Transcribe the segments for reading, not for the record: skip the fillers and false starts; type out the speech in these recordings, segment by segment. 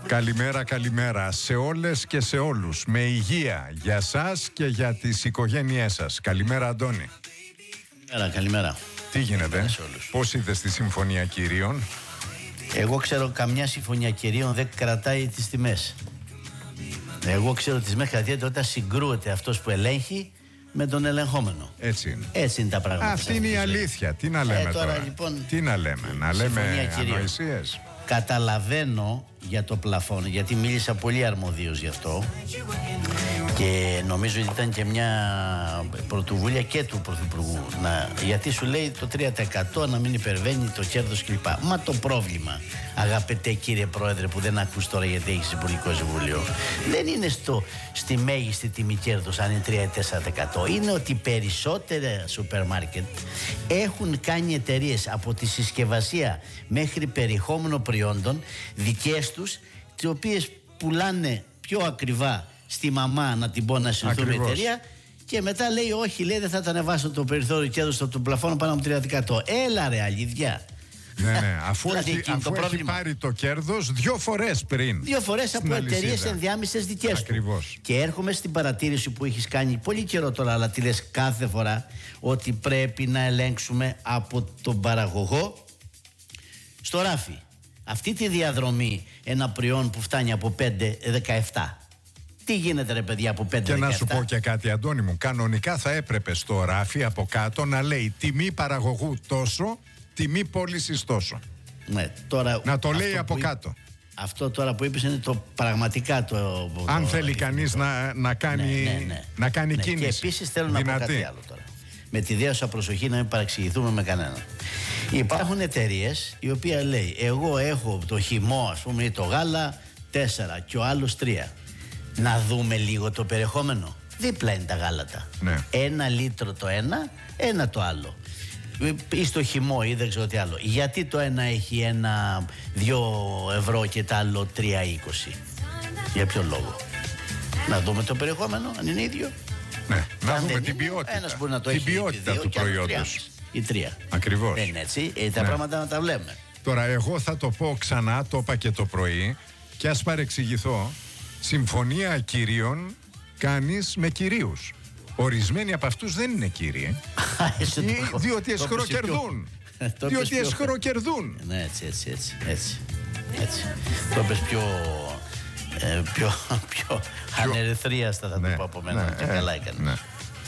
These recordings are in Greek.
Καλημέρα, καλημέρα σε όλες και σε όλους. Με υγεία για σας και για τις οικογένειές σας. Καλημέρα, Αντώνη. Καλημέρα. Τι γίνεται, πώς είδες τη Συμφωνία Κυρίων? Εγώ ξέρω καμιά Συμφωνία Κυρίων δεν κρατάει τις τιμές. Εγώ ξέρω τις τιμές κρατιέται όταν συγκρούεται αυτός που ελέγχει με τον ελεγχόμενο. Έτσι είναι. Έτσι είναι τα πράγματα. Αυτή είναι η αλήθεια. Τι να λέμε τώρα. Λοιπόν, τι να λέμε, να λέμε ανοησίες. Καταλαβαίνω για το πλαφόν, γιατί μίλησα πολύ αρμοδίως γι' αυτό και νομίζω ότι ήταν και μια πρωτοβουλία και του Πρωθυπουργού, γιατί σου λέει το 3% να μην υπερβαίνει το κέρδος κλπ. Μα το πρόβλημα, αγαπητέ κύριε Πρόεδρε, που δεν ακούς τώρα γιατί έχεις Υπουργικό Συμβούλιο, δεν είναι στη μέγιστη τιμή κέρδος αν είναι 3-4%. Είναι ότι περισσότερα σούπερ μάρκετ έχουν κάνει εταιρείες από τη συσκευασία μέχρι περιεχόμενο προϊόντων δικές τους, τις οποίες πουλάνε πιο ακριβά στη μαμά, να την πω, να συνηθούμε η εταιρεία, και μετά λέει όχι, λέει δεν θα τα ανεβάσω το περιθώριο κέρδος του πλαφώνου πάνω από 3%. Έλα ρε αλήθεια. Ναι, αφού έχει πάρει το κέρδος 2 φορές πριν. 2 φορές από εταιρείες ενδιάμεσες δικές του. Και έρχομαι στην παρατήρηση που έχεις κάνει πολύ καιρό τώρα, αλλά τη λες κάθε φορά, ότι πρέπει να ελέγξουμε από τον παραγωγό στο ράφι. Αυτή τη διαδρομή, ένα προϊόν που φτάνει από 5-17. Τι γίνεται ρε παιδιά από 5-17? Και να σου πω και κάτι, Αντώνη μου, κανονικά θα έπρεπε στο ράφι από κάτω να λέει τιμή παραγωγού τόσο, τιμή πώλησης τόσο. Ναι, τώρα να το λέει από κάτω. Αυτό τώρα που είπες είναι το πραγματικά το... Αν θέλει κανείς να κάνει κίνηση. Και επίσης θέλω να πω κάτι άλλο τώρα. Με τη δέουσα προσοχή, να μην παραξηγηθούμε με κανέναν. Υπάρχουν εταιρείες οι οποίες λέει εγώ έχω το χυμό, ας πούμε, ή το γάλα 4 και ο άλλος 3. Να δούμε λίγο το περιεχόμενο. Δίπλα είναι τα γάλατα. Ναι. 1 λίτρο το ένα το άλλο. Ή στο χυμό ή δεν ξέρω τι άλλο. Γιατί το ένα έχει 2 ευρώ και το άλλο 3,20? Για ποιο λόγο? Να δούμε το περιεχόμενο, αν είναι ίδιο. Ναι, να δούμε την ποιότητα. Ένας μπορεί να το την έχει ποιότητα 2, του προϊόντος. Ή 3. Ακριβώς. Δεν είναι έτσι. Τα πράγματα να τα βλέπουμε. Τώρα εγώ θα το πω ξανά, το είπα και το πρωί, και ας παρεξηγηθώ. Συμφωνία κυρίων κάνεις με κυρίους. Ορισμένοι από αυτούς δεν είναι κύριοι. Διότι εσχροκερδούν. Διότι εσχροκερδούν. Ναι, έτσι. Το είπες πιο ανερυθρίαστα, θα το πω από μένα. Και καλά έκανες.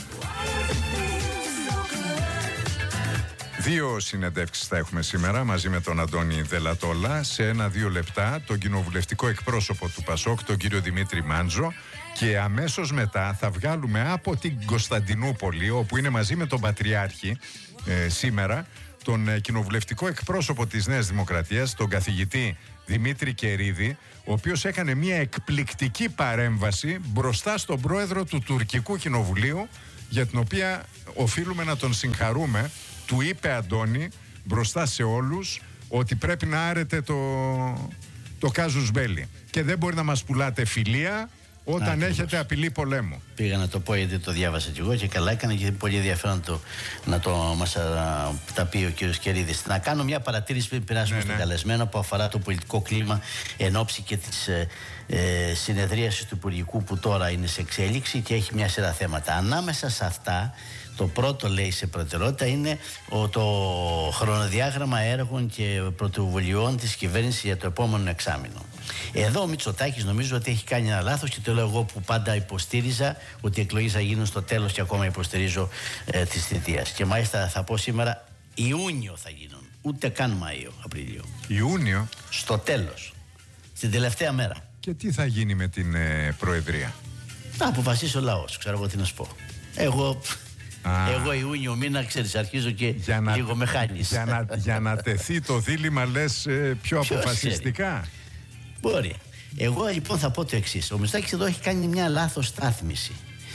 2 συνεντεύξεις θα έχουμε σήμερα μαζί με τον Αντώνη Δελατόλα. Σε 1-2 λεπτά τον κοινοβουλευτικό εκπρόσωπο του Πασόκ, τον κύριο Δημήτρη Μάντζο, και αμέσως μετά θα βγάλουμε από την Κωνσταντινούπολη, όπου είναι μαζί με τον Πατριάρχη σήμερα, τον κοινοβουλευτικό εκπρόσωπο της Νέας Δημοκρατίας, τον καθηγητή Δημήτρη Κερίδη, ο οποίος έκανε μια εκπληκτική παρέμβαση μπροστά στον πρόεδρο του Τουρκικού Κοινοβουλίου, για την οποία οφείλουμε να τον συγχαρούμε. Του είπε, Αντώνη, μπροστά σε όλους, ότι πρέπει να άρετε το κάζους μπέλι και δεν μπορεί να μας πουλάτε φιλία όταν έχετε απειλή πολέμου. Πήγα να το πω γιατί το διάβασα κι εγώ και καλά έκανα, και πολύ ενδιαφέρον να μας τα πει ο κύριος Κερίδης. Να κάνω μια παρατήρηση πριν περάσουμε στον καλεσμένο, που αφορά το πολιτικό κλίμα εν ώψη και της συνεδρίασης του Υπουργικού που τώρα είναι σε εξέλιξη και έχει μια σειρά θέματα. Ανάμεσα σε αυτά, το πρώτο, λέει, σε προτεραιότητα είναι το χρονοδιάγραμμα έργων και πρωτοβουλειών της κυβέρνησης για το επόμενο εξάμηνο. Εδώ ο Μητσοτάκης νομίζω ότι έχει κάνει ένα λάθος, και το λέω εγώ που πάντα υποστήριζα ότι οι εκλογές θα γίνουν στο τέλος, και ακόμα υποστηρίζω της θητείας. Και μάλιστα θα πω σήμερα Ιούνιο θα γίνουν, ούτε καν Μάιο, Απρίλιο. Ιούνιο? Στο τέλος, στην τελευταία μέρα. Και τι θα γίνει με την Προεδρία? Θα αποφασίσει ο λαός, ξέρω εγώ τι να σου πω. Εγώ Ιούνιο μήνα, ξέρεις, αρχίζω και λίγο με χάνεις. Για να τεθεί το δίλημμα, λες, πιο αποφασιστικά. Μπορεί. Εγώ λοιπόν θα πω το εξής. Ο Μητσοτάκης εδώ έχει κάνει μια λάθος στάθμιση.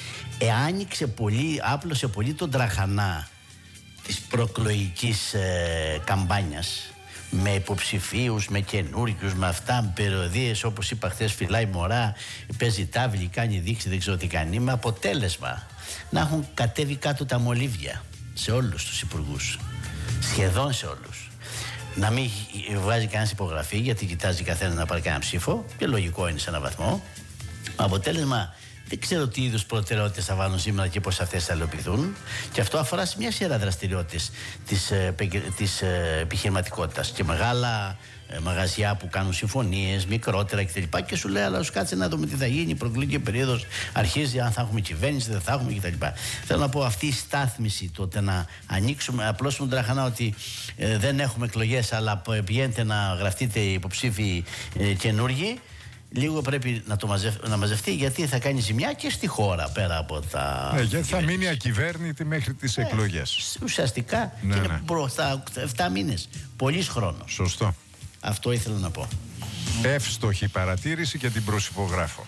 Άπλωσε πολύ τον τραχανά της προεκλογικής καμπάνιας, με υποψηφίους, με καινούριους, με αυτά, με περιοδίες, όπως είπα χθες, φυλάει μωρά, παίζει τάβλη, κάνει δείξη, δεν ξέρω τι κάνει, με αποτέλεσμα να έχουν κατέβει κάτω τα μολύβια σε όλους τους υπουργούς, σχεδόν σε όλους. να μην βάζει κανένα υπογραφή, γιατί κοιτάζει καθένα να πάρει κανένα ψήφο, και λογικό είναι σε έναν βαθμό. Αποτέλεσμα, δεν ξέρω τι είδους προτεραιότητες θα βάλουν σήμερα και πώς αυτές θα υλοποιηθούν. Και αυτό αφορά σε μια σειρά δραστηριότητες της επιχειρηματικότητας. Και μεγάλα μαγαζιά που κάνουν συμφωνίες, μικρότερα κτλ. Και σου λέει, αλλά σου κάτσε να δούμε τι θα γίνει. Η προεκλογική περίοδος αρχίζει, αν θα έχουμε κυβέρνηση, δεν θα έχουμε κτλ. Θέλω να πω, αυτή η στάθμιση, τότε να ανοίξουμε, απλώς μου τραχανά ότι δεν έχουμε εκλογές, αλλά πηγαίνετε να γραφτείτε υποψήφοι καινούργοι. Λίγο πρέπει να μαζευτεί, γιατί θα κάνει ζημιά και στη χώρα πέρα από τα. Γιατί θα μείνει ακυβέρνητη μέχρι τις εκλογές. Ουσιαστικά είναι μπροστά 7 μήνες. Πολύς χρόνος. Σωστό. Αυτό ήθελα να πω. Εύστοχη παρατήρηση και την προσυπογράφω.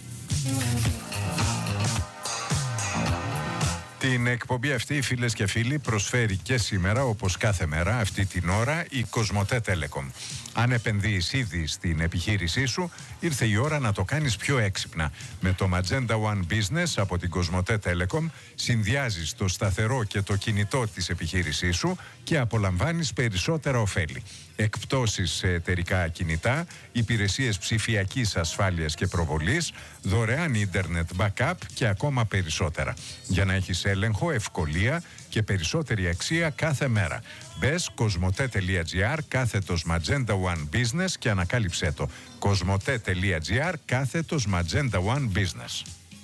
Την εκπομπή αυτή, φίλες και φίλοι, προσφέρει και σήμερα, όπως κάθε μέρα, αυτή την ώρα, η Κοσμοτέ Telecom. Αν επενδύεις ήδη στην επιχείρησή σου, ήρθε η ώρα να το κάνεις πιο έξυπνα. Με το Magenta One Business από την Κοσμοτέ Telecom συνδυάζεις το σταθερό και το κινητό της επιχείρησής σου και απολαμβάνεις περισσότερα ωφέλη. Εκπτώσεις σε εταιρικά κινητά, υπηρεσίες ψηφιακής ασφάλειας και προβολής, δωρεάν ίντερνετ backup και ακόμα περισσότερα. Για να έχεις έλεγχο, ευκολία και περισσότερη αξία κάθε μέρα. Μπες κοσμοτέ.gr /Magenta One Business και ανακάλυψέ το. Κοσμοτέ.gr /Magenta One Business.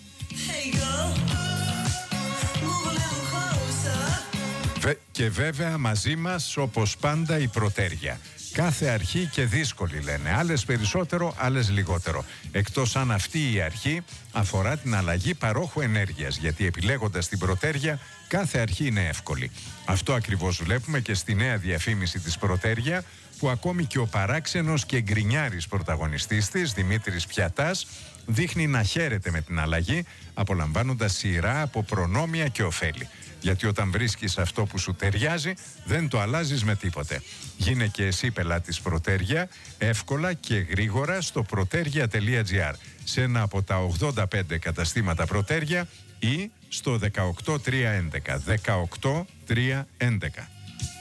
Και βέβαια μαζί μας, όπως πάντα, η Πρωτέρια. Κάθε αρχή και δύσκολη, λένε. Άλλες περισσότερο, άλλες λιγότερο. Εκτός αν αυτή η αρχή αφορά την αλλαγή παρόχου ενέργειας. Γιατί επιλέγοντας την Πρωτέρια, κάθε αρχή είναι εύκολη. Αυτό ακριβώς βλέπουμε και στη νέα διαφήμιση της Πρωτέρια, που ακόμη και ο παράξενος και γκρινιάρης πρωταγωνιστής της, Δημήτρης Πιατάς, δείχνει να χαίρεται με την αλλαγή, απολαμβάνοντας σειρά από προνόμια και ωφέλη. Γιατί όταν βρίσκεις αυτό που σου ταιριάζει, δεν το αλλάζεις με τίποτε. Γίνε και εσύ πελάτης Πρωτέρια, εύκολα και γρήγορα στο proteria.gr, σε ένα από τα 85 καταστήματα Πρωτέρια ή στο 18311. 18311.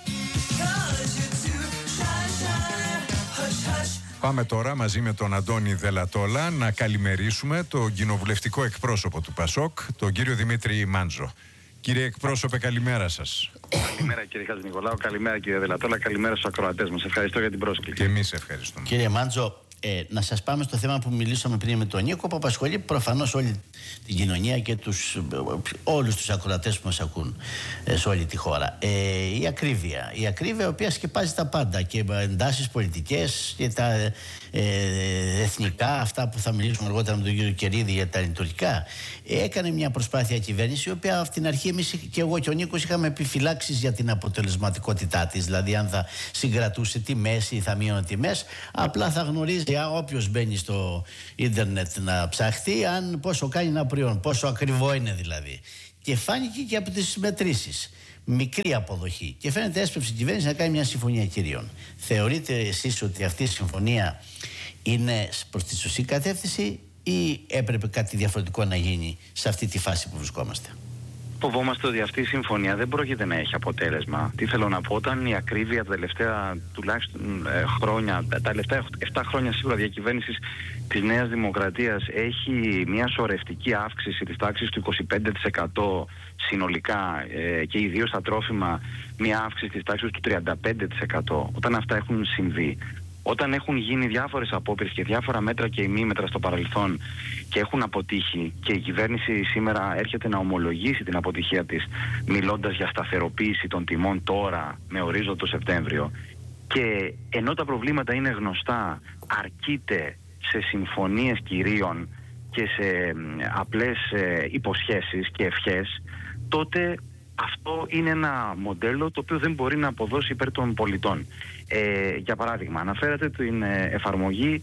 Πάμε τώρα μαζί με τον Αντώνη Δελατόλα να καλημερίσουμε τον κοινοβουλευτικό εκπρόσωπο του ΠΑΣΟΚ, τον κύριο Δημήτρη Μάντζο. Κύριε εκπρόσωπε, καλημέρα σας. Καλημέρα κύριε Χατζηνικολάου, καλημέρα κύριε Δελατόλα, καλημέρα στους ακροατές μας. Ευχαριστώ για την πρόσκληση. Και εμείς ευχαριστούμε. Κύριε Μάντζο, να σας πάμε στο θέμα που μιλήσαμε πριν με τον Νίκο, που απασχολεί προφανώς όλη την κοινωνία και όλους τους ακροατές που μας ακούν σε όλη τη χώρα. Η ακρίβεια. Η ακρίβεια, η οποία σκεπάζει τα πάντα, και εντάσεις πολιτικές και τα εθνικά, αυτά που θα μιλήσουμε αργότερα με τον κύριο Κερίδη για τα λειτουργικά. Έκανε μια προσπάθεια η κυβέρνηση, η οποία από την αρχή εμείς και εγώ και ο Νίκος είχαμε επιφυλάξεις για την αποτελεσματικότητά της. Δηλαδή, αν θα συγκρατούσε τιμές ή θα μείωνε τιμές. Απλά θα γνωρίζει όποιος μπαίνει στο ίντερνετ να ψαχτεί, αν πόσο κάνει ένα προϊόν, πόσο ακριβό είναι δηλαδή. Και φάνηκε και από τις μετρήσεις. Μικρή αποδοχή. Και φαίνεται έσπευσε η κυβέρνηση να κάνει μια συμφωνία κυρίων. Θεωρείτε εσείς ότι αυτή η συμφωνία είναι προς τη σωστή κατεύθυνση, ή έπρεπε κάτι διαφορετικό να γίνει σε αυτή τη φάση που βρισκόμαστε? Φοβόμαστε ότι αυτή η συμφωνία δεν πρόκειται να έχει αποτέλεσμα. Τι θέλω να πω, όταν η ακρίβεια τα τελευταία τουλάχιστον χρόνια, τα τελευταία 7 χρόνια σίγουρα διακυβέρνησης της Νέας Δημοκρατίας έχει μια σωρευτική αύξηση της τάξης του 25% συνολικά, και ιδίως στα τρόφιμα μια αύξηση της τάξης του 35%. Όταν αυτά έχουν συμβεί, όταν έχουν γίνει διάφορες απόπειρες και διάφορα μέτρα και ημίμετρα στο παρελθόν και έχουν αποτύχει, και η κυβέρνηση σήμερα έρχεται να ομολογήσει την αποτυχία της μιλώντας για σταθεροποίηση των τιμών τώρα με ορίζοντα το Σεπτέμβριο, και ενώ τα προβλήματα είναι γνωστά, αρκείται σε συμφωνίες κυρίων και σε απλές υποσχέσεις και ευχές, τότε αυτό είναι ένα μοντέλο το οποίο δεν μπορεί να αποδώσει υπέρ των πολιτών. Για παράδειγμα, αναφέρατε την εφαρμογή,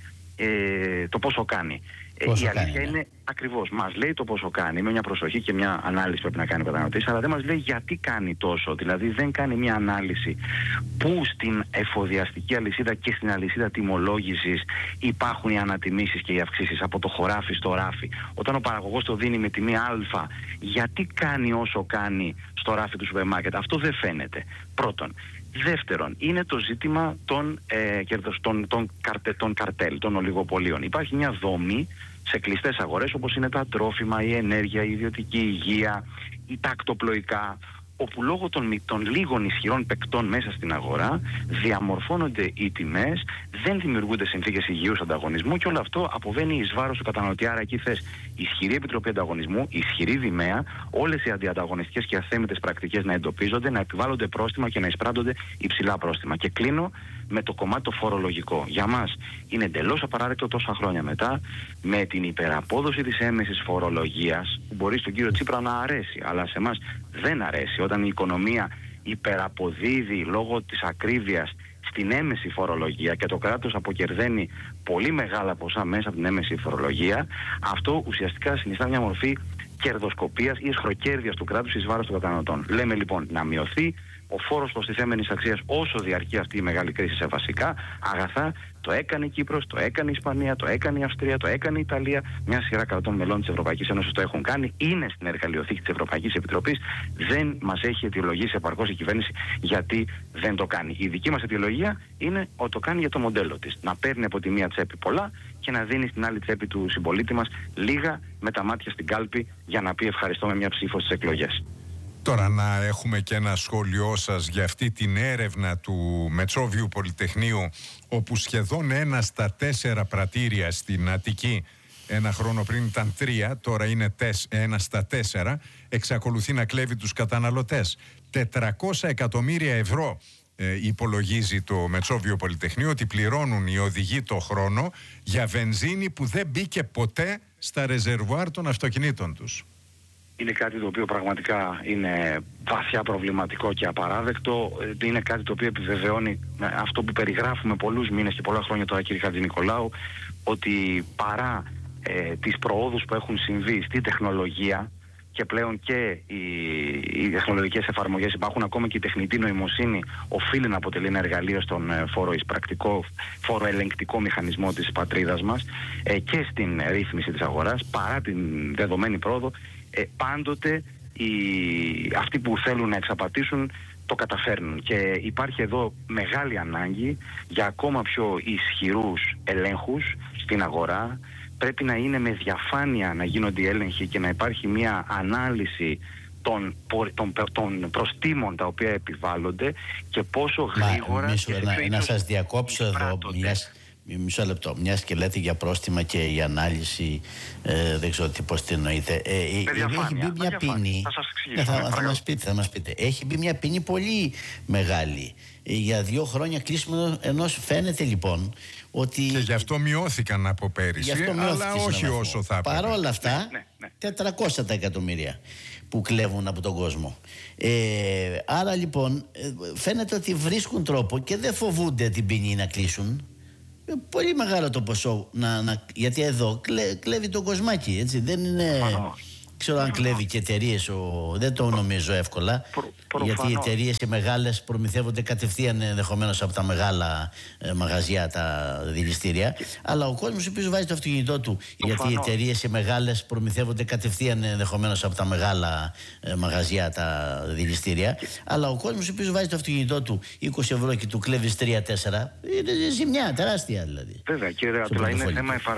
το πόσο κάνει. Η αλήθεια είναι ακριβώς, μας λέει το πόσο κάνει, με μια προσοχή και μια ανάλυση πρέπει να κάνει ο καταναλωτής, αλλά δεν μας λέει γιατί κάνει τόσο. Δηλαδή δεν κάνει μια ανάλυση που στην εφοδιαστική αλυσίδα και στην αλυσίδα τιμολόγησης υπάρχουν οι ανατιμήσεις και οι αυξήσεις από το χωράφι στο ράφι. Όταν ο παραγωγός το δίνει με τιμή α, γιατί κάνει όσο κάνει στο ράφι του σούπερ μάρκετ? Αυτό δεν φαίνεται. Πρώτον. Δεύτερον, είναι το ζήτημα των καρτέλ, των ολιγοπολίων. Υπάρχει μια δομή σε κλειστές αγορές όπως είναι τα τρόφιμα, η ενέργεια, η ιδιωτική υγεία, τα ακτοπλοϊκά, όπου λόγω των λίγων ισχυρών παικτών μέσα στην αγορά διαμορφώνονται οι τιμές, δεν δημιουργούνται συνθήκες υγιούς ανταγωνισμού και όλο αυτό αποβαίνει εις βάρος του καταναλωτή. Άρα εκεί θες ισχυρή επιτροπή ανταγωνισμού, ισχυρή δημαία, όλες οι αντιανταγωνιστικές και αθέμητες πρακτικές να εντοπίζονται, να επιβάλλονται πρόστιμα και να εισπράττονται υψηλά πρόστιμα. Και κλείνω με το κομμάτι το φορολογικό. Για μας είναι εντελώς απαράδεκτο τόσα χρόνια μετά, με την υπεραπόδοση της έμεσης φορολογίας, που μπορεί στον κύριο Τσίπρα να αρέσει, αλλά σε εμάς δεν αρέσει, όταν η οικονομία υπεραποδίδει λόγω της ακρίβειας στην έμεση φορολογία και το κράτος αποκερδαίνει πολύ μεγάλα ποσά μέσα από την έμεση φορολογία, αυτό ουσιαστικά συνιστά μια μορφή κερδοσκοπίας ή εσχροκέρδειας του κράτους εις βάρος των καταναλωτών. Λέμε λοιπόν να μειωθεί ο φόρος προστιθέμενης αξίας όσο διαρκεί αυτή η μεγάλη κρίση σε βασικά αγαθά. Το έκανε η Κύπρος, το έκανε η Ισπανία, το έκανε η Αυστρία, το έκανε η Ιταλία. Μια σειρά κρατών μελών της Ευρωπαϊκής Ένωσης το έχουν κάνει. Είναι στην εργαλειοθήκη της Ευρωπαϊκής Επιτροπής. Δεν μας έχει αιτιολογήσει επαρκώς η κυβέρνηση γιατί δεν το κάνει. Η δική μας αιτιολογία είναι ότι το κάνει για το μοντέλο της. Να παίρνει από τη μία τσέπη πολλά και να δίνει στην άλλη τσέπη του συμπολίτη μας λίγα με τα μάτια στην κάλπη για να πει ευχαριστώ με μια ψήφο στις εκλογές. Τώρα να έχουμε και ένα σχόλιο σας για αυτή την έρευνα του Μετσόβιου Πολυτεχνείου, όπου σχεδόν 1 στα 4 πρατήρια στην Αττική, ένα χρόνο πριν ήταν 3, τώρα είναι 1 στα 4, εξακολουθεί να κλέβει τους καταναλωτές. 400 εκατομμύρια ευρώ υπολογίζει το Μετσόβιο Πολυτεχνείο ότι πληρώνουν οι οδηγοί το χρόνο για βενζίνη που δεν μπήκε ποτέ στα ρεζερβουάρ των αυτοκινήτων τους. Είναι κάτι το οποίο πραγματικά είναι βαθιά προβληματικό και απαράδεκτο. Είναι κάτι το οποίο επιβεβαιώνει αυτό που περιγράφουμε πολλούς μήνες και πολλά χρόνια τώρα, κύριε Χατζηνικολάου, ότι παρά τις προόδους που έχουν συμβεί στη τεχνολογία και πλέον και οι τεχνολογικές εφαρμογές υπάρχουν, ακόμα και η τεχνητή νοημοσύνη οφείλει να αποτελεί ένα εργαλείο στον φοροελεγκτικό μηχανισμό της πατρίδας μας και στην ρύθμιση της αγοράς, παρά την δεδομένη πρόοδο, πάντοτε αυτοί που θέλουν να εξαπατήσουν το καταφέρνουν. Και υπάρχει εδώ μεγάλη ανάγκη για ακόμα πιο ισχυρούς ελέγχους στην αγορά. Πρέπει να είναι με διαφάνεια να γίνονται οι έλεγχοι και να υπάρχει μια ανάλυση των προστίμων τα οποία επιβάλλονται και πόσο γρήγορα... Να σας διακόψω εδώ μισό λεπτό. Μιας και λέτε για πρόστιμα και η ανάλυση, δεν ξέρω πώς την εννοείτε. Έχει μπει μια ποινή. Θα μας πείτε. Έχει μπει μια ποινή πολύ μεγάλη. Για 2 χρόνια κλείσιμο ενός, φαίνεται λοιπόν ότι... Και γι' αυτό μειώθηκαν από πέρυσι, αλλά όχι όσο θα έπρεπε. Παρόλα αυτά, 400 τα εκατομμύρια που κλέβουν από τον κόσμο. Άρα λοιπόν φαίνεται ότι βρίσκουν τρόπο και δεν φοβούνται την ποινή να κλείσουν. Πολύ μεγάλο το ποσό γιατί εδώ κλέβει το κοσμάκι, έτσι, δεν είναι... Ξέρω αν κλέβει και εταιρείες, δεν το νομίζω εύκολα. Γιατί οι εταιρείες οι μεγάλες προμηθεύονται κατευθείαν ενδεχομένως από τα μεγάλα μαγαζιά, τα δηληστήρια. Αλλά ο κόσμος ο οποίος βάζει το αυτοκίνητό του, γιατί οι εταιρείες οι μεγάλες προμηθεύονται κατευθείαν ενδεχομένως από τα μεγάλα μαγαζιά, τα δηληστήρια. Αλλά ο κόσμος ο οποίος βάζει το αυτοκίνητό του 20 ευρώ και του κλέβεις 3-4, είναι ζημιά τεράστια δηλαδή. Βέβαια, κύριε Ρατούλα, είναι θέμα